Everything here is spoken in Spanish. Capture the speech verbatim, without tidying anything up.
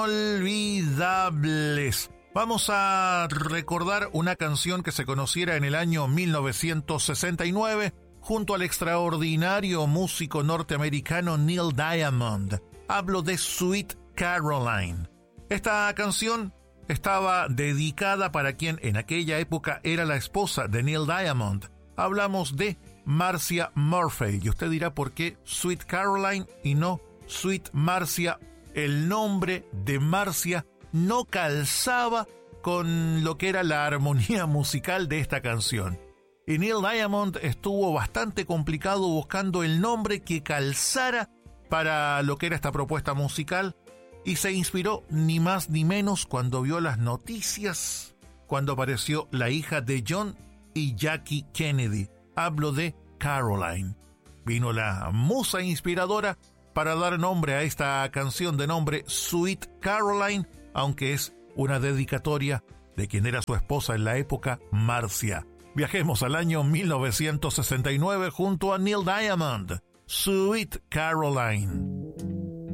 Inolvidables. Vamos a recordar una canción que se conociera en el año mil novecientos sesenta y nueve junto al extraordinario músico norteamericano Neil Diamond. Hablo de Sweet Caroline. Esta canción estaba dedicada para quien en aquella época era la esposa de Neil Diamond. Hablamos de Marcia Murphey. Y usted dirá por qué Sweet Caroline y no Sweet Marcia. El nombre de Marcia no calzaba con lo que era la armonía musical de esta canción. Y Neil Diamond estuvo bastante complicado buscando el nombre que calzara para lo que era esta propuesta musical, y se inspiró ni más ni menos cuando vio las noticias, cuando apareció la hija de John y Jackie Kennedy. Hablo de Caroline. Vino la musa inspiradora para dar nombre a esta canción de nombre Sweet Caroline, aunque es una dedicatoria de quien era su esposa en la época, Marcia. Viajemos al año mil novecientos sesenta y nueve junto a Neil Diamond. Sweet Caroline.